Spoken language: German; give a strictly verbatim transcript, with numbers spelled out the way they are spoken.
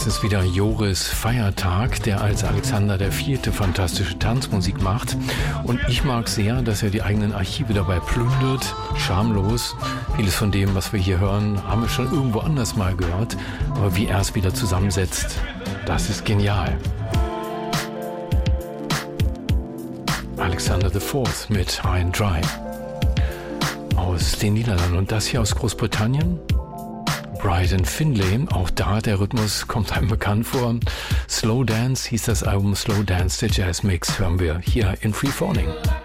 ist es wieder Joris Feiertag, der als Alexander der Vierte fantastische Tanzmusik macht. Und ich mag sehr, dass er die eigenen Archive dabei plündert, schamlos. Vieles von dem, was wir hier hören, haben wir schon irgendwo anders mal gehört. Aber wie er es wieder zusammensetzt, das ist genial. Alexander der Vierte mit High and Dry aus den Niederlanden. Und das hier aus Großbritannien? Brian Finlay, auch da, der Rhythmus kommt einem bekannt vor. Slow Dance hieß das Album, Slow Dance, der Jazz Mix, hören wir hier in Free Falling.